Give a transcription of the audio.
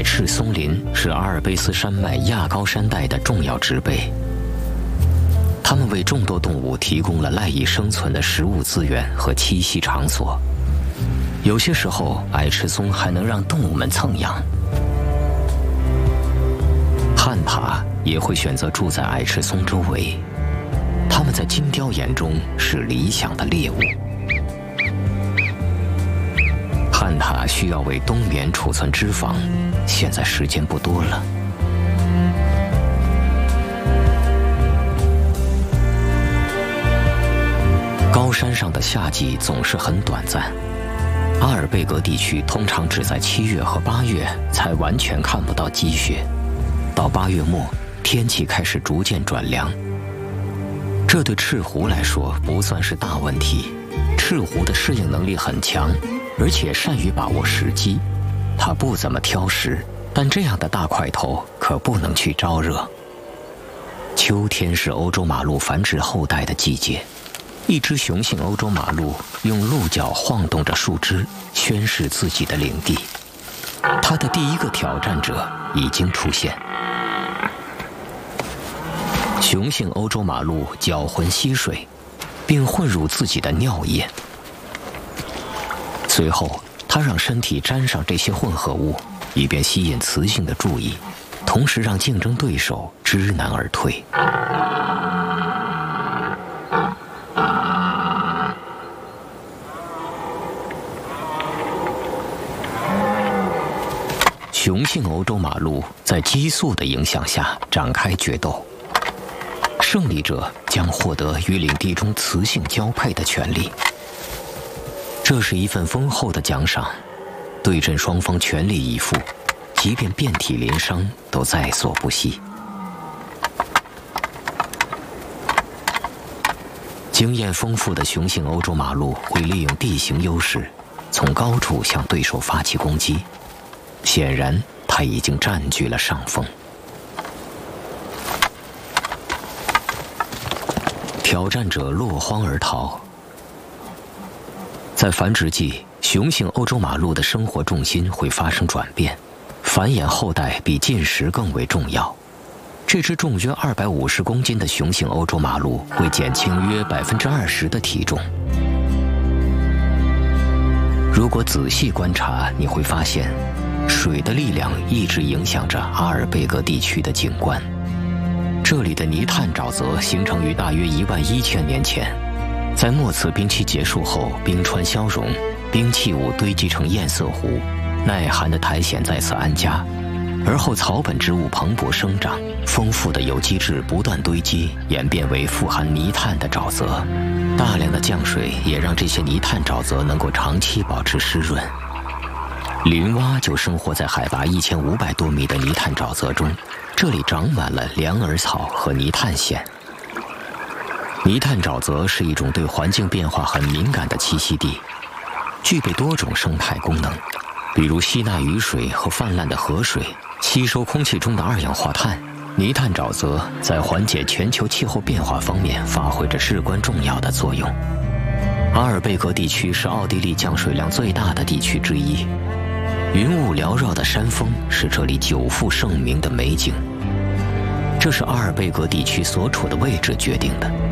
赤松林是阿尔卑斯山脉亚高山带的重要植被，它们为众多动物提供了赖以生存的食物资源和栖息场所。有些时候，矮赤松还能让动物们蹭痒。旱獭也会选择住在矮赤松周围，它们在金雕眼中是理想的猎物。旱獭需要为冬眠储存脂肪，现在时间不多了。高山上的夏季总是很短暂，阿尔贝格地区通常只在7月和8月才完全看不到积雪，到8月末，天气开始逐渐转凉。这对赤狐来说不算是大问题，赤狐的适应能力很强，而且善于把握时机。它不怎么挑食，但这样的大块头可不能去招惹。秋天是欧洲马鹿繁殖后代的季节，一只雄性欧洲马鹿用鹿角晃动着树枝，宣示自己的领地。它的第一个挑战者已经出现。雄性欧洲马鹿搅浑溪水，并混入自己的尿液。随后，它让身体沾上这些混合物，以便吸引雌性的注意，同时让竞争对手知难而退。雄性欧洲马鹿在激素的影响下展开决斗，胜利者将获得与领地中雌性交配的权利。这是一份丰厚的奖赏，对阵双方全力以赴，即便遍体鳞伤都在所不惜。经验丰富的雄性欧洲马鹿会利用地形优势，从高处向对手发起攻击。显然，它已经占据了上风。挑战者落荒而逃。在繁殖季，雄性欧洲马鹿的生活重心会发生转变，繁衍后代比进食更为重要。这只重约250公斤的雄性欧洲马鹿会减轻约20%的体重。如果仔细观察，你会发现，水的力量一直影响着阿尔贝格地区的景观。这里的泥炭沼泽形成于大约11000年前，在末次冰期结束后，冰川消融，冰器物堆积成堰塞湖，耐寒的苔藓在此安家，而后草本植物蓬勃生长，丰富的有机质不断堆积，演变为富含泥炭的沼泽。大量的降水也让这些泥炭沼泽能够长期保持湿润。林蛙就生活在海拔1500多米的泥炭沼泽中，这里长满了凉耳草和泥炭藓。泥炭沼泽是一种对环境变化很敏感的栖息地，具备多种生态功能，比如吸纳雨水和泛滥的河水，吸收空气中的二氧化碳。泥炭沼泽在缓解全球气候变化方面发挥着至关重要的作用。阿尔贝格地区是奥地利降水量最大的地区之一，云雾缭绕的山峰是这里久负盛名的美景。这是阿尔贝格地区所处的位置决定的。